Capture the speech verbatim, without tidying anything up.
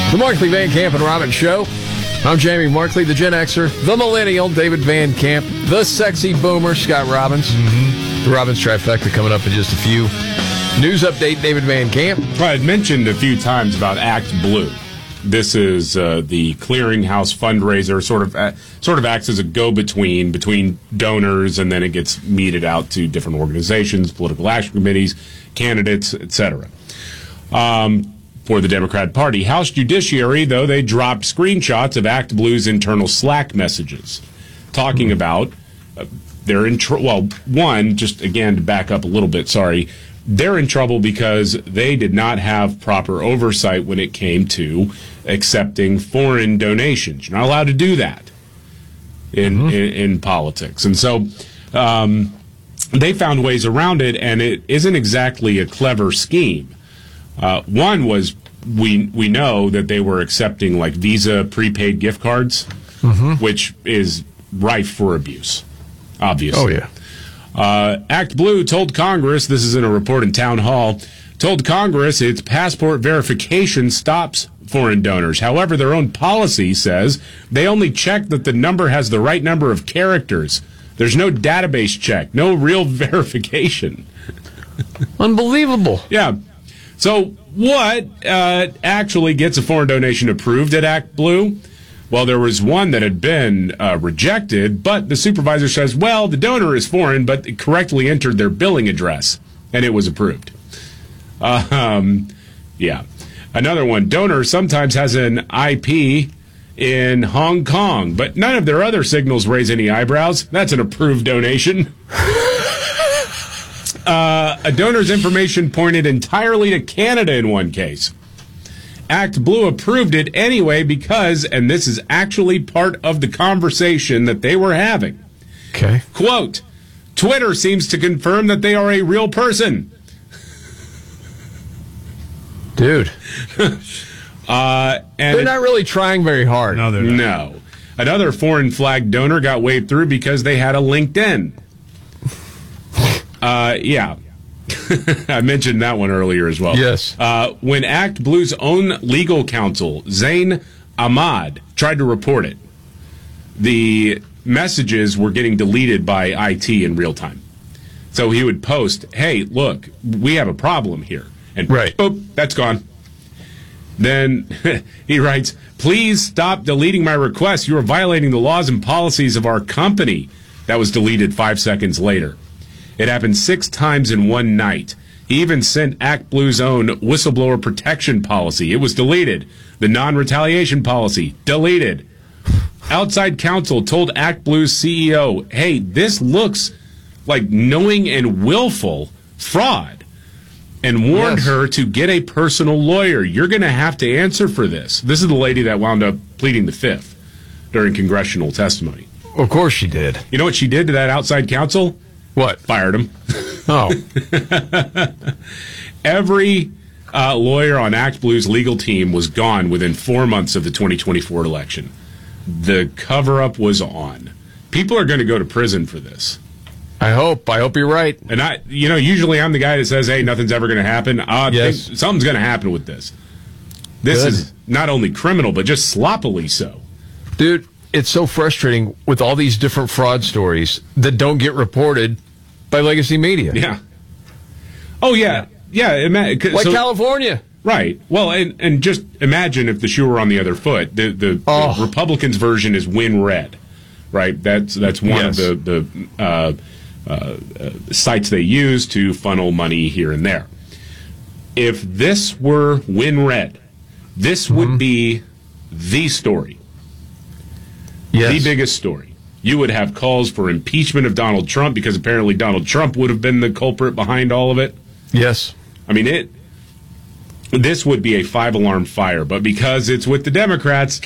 The Markley, Van Camp, and Robbins Show. I'm Jamie Markley, the Gen Xer, the Millennial, David Van Camp, the Sexy Boomer, Scott Robbins. Mm-hmm. The Robbins Trifecta coming up in just a few. News update, David Van Camp. Well, I'd mentioned a few times about Act Blue. This is uh, the clearinghouse fundraiser, sort of uh, sort of acts as a go-between between donors, and then it gets meted out to different organizations, political action committees, candidates, et cetera. Um, for the Democrat Party. House Judiciary, though, they dropped screenshots of Act Blue's internal Slack messages talking mm-hmm. about uh, they're in tr- well, one, just again to back up a little bit, sorry, they're in trouble because they did not have proper oversight when it came to accepting foreign donations. You're not allowed to do that in mm-hmm. in, in politics. And so um, they found ways around it, and it isn't exactly a clever scheme. Uh, one was we we know that they were accepting like Visa prepaid gift cards, mm-hmm. which is rife for abuse, obviously. Oh, yeah. Uh, Act Blue told Congress, this is in a report in Town Hall, told Congress its passport verification stops foreign donors. However, their own policy says they only check that the number has the right number of characters. There's no database check, no real verification. Unbelievable. Yeah. So what uh, actually gets a foreign donation approved at Act Blue? Well, there was one that had been uh, rejected, but the supervisor says, well, the donor is foreign, but it correctly entered their billing address, and it was approved. Uh, um, yeah. Another one, donor sometimes has an I P in Hong Kong, but none of their other signals raise any eyebrows. That's an approved donation. Uh, a donor's information pointed entirely to Canada in one case. Act Blue approved it anyway because, and this is actually part of the conversation that they were having. Okay. Quote, Twitter seems to confirm that they are a real person. Dude. uh, and they're not really trying very hard. No, they're not. No. Another foreign flag donor got waved through because they had a LinkedIn. Uh, yeah. I mentioned that one earlier as well. Yes. Uh, when Act Blue's own legal counsel, Zain Ahmad, tried to report it, the messages were getting deleted by I T in real time. So he would post, hey, look, we have a problem here. And right. boop, that's gone. Then he writes, please stop deleting my requests. You are violating the laws and policies of our company. That was deleted five seconds later. It happened six times in one night. He even sent Act Blue's own whistleblower protection policy. It was deleted. The non-retaliation policy, deleted. Outside counsel told Act Blue's C E O, hey, this looks like knowing and willful fraud, and warned yes. her to get a personal lawyer. You're going to have to answer for this. This is the lady that wound up pleading the fifth during congressional testimony. Of course she did. You know what she did to that outside counsel? What? Fired him. Oh. Every uh, lawyer on Act Blue's legal team was gone within four months of the twenty twenty-four election. The cover-up was on. People are going to go to prison for this. I hope. I hope you're right. And I, you know, usually I'm the guy that says, hey, nothing's ever going to happen. Uh, yes. think something's going to happen with this. This Good. is not only criminal, but just sloppily so. Dude, it's so frustrating with all these different fraud stories that don't get reported by legacy media. Yeah. Oh, yeah. Yeah. Ima- like so, California. Right. Well, and, and just imagine if the shoe were on the other foot. The, the, oh. the Republicans' version is Win Red, right? That's that's one yes. of the, the uh, uh, uh, sites they use to funnel money here and there. If this were Win Red, this mm-hmm. would be the story. Yes. The biggest story. You would have calls for impeachment of Donald Trump because apparently Donald Trump would have been the culprit behind all of it. Yes. I mean, it. This would be a five-alarm fire, but because it's with the Democrats,